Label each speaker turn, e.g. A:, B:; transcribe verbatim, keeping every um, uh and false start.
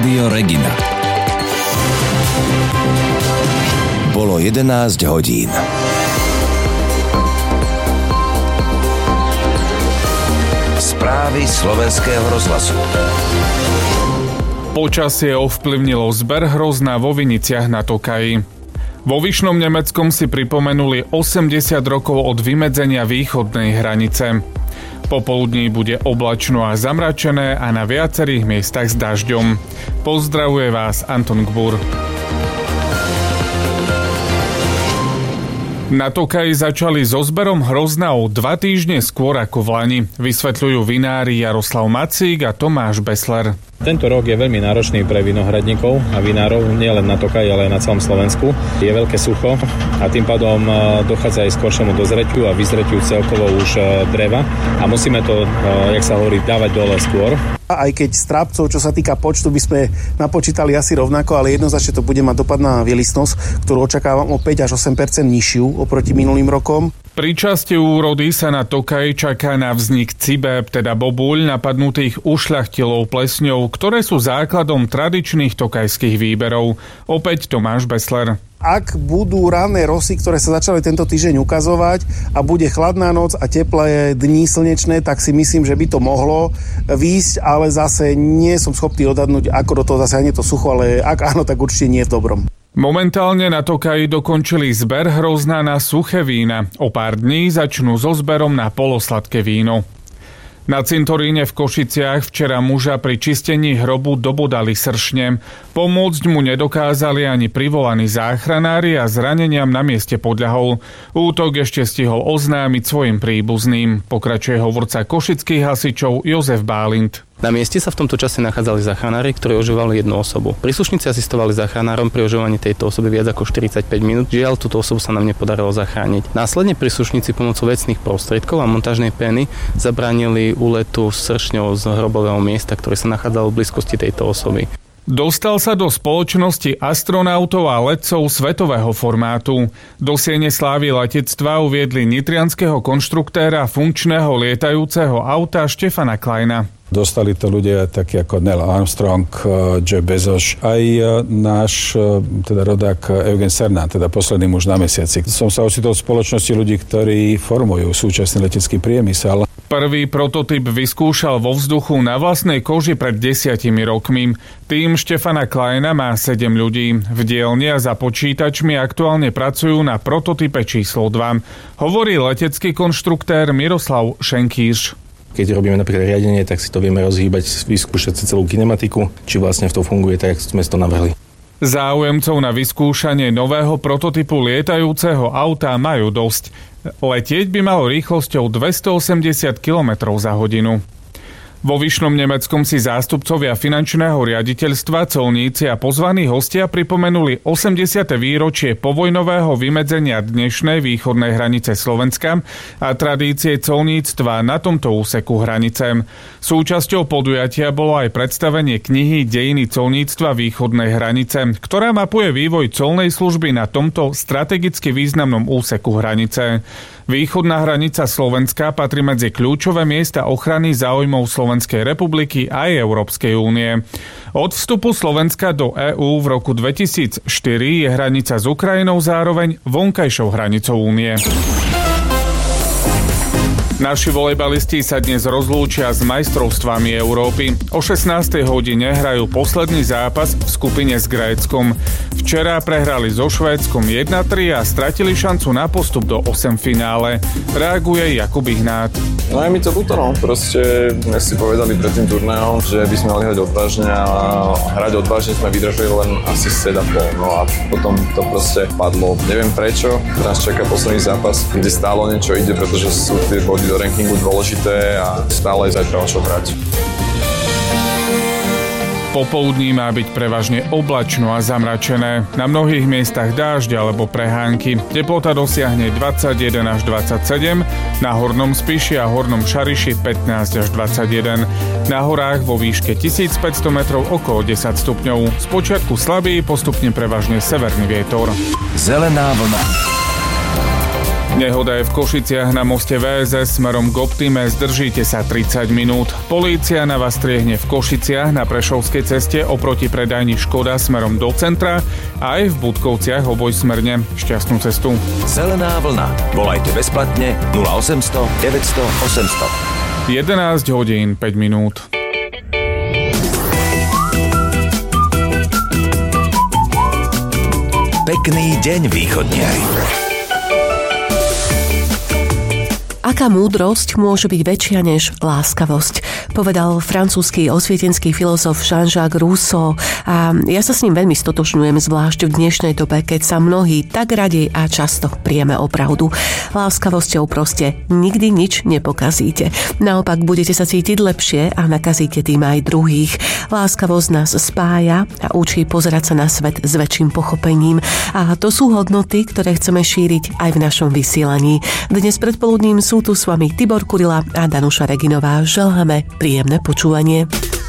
A: Rádio Regina. Bolo jedenásť hodín. Správy slovenského rozhlasu.
B: Počasie ovplyvnilo zber hrozna vo Viniciach na Tokaji. Vo Vyšnom Nemeckom si pripomenuli osemdesiat rokov od vymedzenia východnej hranice. Popoludní bude oblačno a zamračené a na viacerých miestach s dažďom. Pozdravuje vás Anton Gbur. Na Tokaji začali so zberom hrozna o dva týždne skôr ako v lani, vysvetľujú vinári Jaroslav Macík a Tomáš Besler.
C: Tento rok je veľmi náročný pre vinohradníkov a vinárov, nielen na Tokaji, ale aj na celom Slovensku. Je veľké sucho a tým pádom dochádza aj k skoršiemu dozretiu a vyzretiu celkovo už dreva a musíme to, jak sa hovorí, dávať dole skôr.
D: Aj keď strápcov, čo sa týka počtu, by sme napočítali asi rovnako, ale jednoznačne to bude mať dopad na vielistnosť, ktorú očakávam o päť až osem percent nižšiu oproti minulým rokom.
B: Pri časti úrody sa na Tokaji čaká na vznik cibeb, teda bobúľ napadnutých ušľachtilou plesňou, ktoré sú základom tradičných tokajských výberov. Opäť Tomáš Besler.
D: Ak budú ranné rosy, ktoré sa začali tento týždeň ukazovať a bude chladná noc a teplé dni slnečné, tak si myslím, že by to mohlo výjsť, ale zase nie som schopný odhadnúť, ako do toho zase ani to sucho, ale ak áno, tak určite nie v dobrom.
B: Momentálne na Tokaji dokončili zber hrozna na suché vína. O pár dní začnú so zberom na polosladké víno. Na cintoríne v Košiciach včera muža pri čistení hrobu dobodali sršne. Pomôcť mu nedokázali ani privolaní záchranári a zraneniam na mieste podľahol. Útok ešte stihol oznámiť svojim príbuzným. Pokračuje hovorca košických hasičov Jozef Bálint.
E: Na mieste sa v tomto čase nachádzali záchranári, ktorí oživovali jednu osobu. Príslušníci asistovali záchranárom pri oživovaní tejto osoby viac ako štyridsaťpäť minút. Žiaľ, túto osobu sa nám nepodarilo zachrániť. Následne príslušníci pomocou vecných prostriedkov a montážnej pény zabránili úletu sršňou z hrobového miesta, ktoré sa nachádzalo v blízkosti tejto osoby.
B: Dostal sa do spoločnosti astronautov a letcov svetového formátu. Do siene slávy letectva uviedli nitrianskeho konštruktéra funkčného lietajúceho auta Štefana Kleina.
F: Dostali to ľudia takí ako Neil Armstrong, Jeff Bezos, aj náš teda rodák Eugen Cernan, teda posledný muž na mesiaci. Som sa ocitol v spoločnosti ľudí, ktorí formujú súčasný letecký priemysel.
B: Prvý prototyp vyskúšal vo vzduchu na vlastnej koži pred desiatimi rokmi. Tým Štefana Kleina má sedem ľudí. V dielni a za počítačmi aktuálne pracujú na prototype číslo dva. Hovorí letecký konštruktér Miroslav Šenkýš.
G: Keď robíme napríklad riadenie, tak si to vieme rozhýbať, vyskúšať si celú kinematiku, či vlastne v to funguje tak, ako sme si to navrhli.
B: Záujemcov na vyskúšanie nového prototypu lietajúceho auta majú dosť. Letieť by malo rýchlosťou dvestoosemdesiat kilometrov za hodinu. Vo Vyšnom Nemeckom si zástupcovia finančného riaditeľstva, colníci a pozvaní hostia pripomenuli osemdesiate výročie povojnového vymedzenia dnešnej východnej hranice Slovenska a tradície colníctva na tomto úseku hranice. Súčasťou podujatia bolo aj predstavenie knihy Dejiny colníctva východnej hranice, ktorá mapuje vývoj colnej služby na tomto strategicky významnom úseku hranice. Východná hranica Slovenska patrí medzi kľúčové miesta ochrany záujmov Slovenskej republiky aj Európskej únie. Od vstupu Slovenska do EÚ v roku dvetisícštyri je hranica s Ukrajinou zároveň vonkajšou hranicou únie. Naši volejbalisti sa dnes rozlúčia s majstrovstvami Európy. O šestnástej hodine hrajú posledný zápas v skupine s Gréckom. Včera prehrali so Švédskom jedna tri a stratili šancu na postup do osemfinále. Reaguje Jakub Ihnát.
H: No aj mi to ľúto, no. Proste sme si povedali pred tým turnajom, že by sme mali hrať odvážne a hrať odvážne sme vydržali len asi sedem a pol. No a potom to proste padlo. Neviem prečo. Nás čaká posledný zápas, kde stále niečo ide, pretože sú tie body do rankingu dôležité a stále je zajtra o čo hrať.
B: Popoludní má byť prevažne oblačno a zamračené. Na mnohých miestach dážď alebo prehánky. Teplota dosiahne dvadsaťjeden až dvadsaťsedem, na Hornom Spiši a Hornom Šariši pätnásť až dvadsaťjeden. Na horách vo výške tisícpäťsto metrov okolo desať stupňov. Spočiatku slabý, postupne prevažne severný vietor.
A: Zelená vlna.
B: Nehoda je v Košiciach na moste vé es es smerom k Optime, zdržíte sa tridsať minút. Polícia na vás striehne v Košiciach na Prešovskej ceste oproti predajni Škoda smerom do centra a aj v Budkovciach obojsmerne. Šťastnú cestu.
A: Zelená vlna. Volajte bezplatne nula osemsto deväťsto osemsto.
B: jedenásť hodín päť minút.
A: Pekný deň, východniari.
I: Aká múdrosť môže byť väčšia než láskavosť, povedal francúzsky osvietenský filozof Jean-Jacques Rousseau a ja sa s ním veľmi stotožňujem, zvlášť v dnešnej dobe, keď sa mnohí tak radi a často prijeme o pravdu. Láskavosťou proste nikdy nič nepokazíte. Naopak budete sa cítiť lepšie a nakazíte tým aj druhých. Láskavosť nás spája a učí pozerať sa na svet s väčším pochopením a to sú hodnoty, ktoré chceme šíriť aj v našom vysielaní. Dnes predpoludním sú tu s vami Tibor Kurila a Danuša Reginová. Želáme príjemné počúvanie.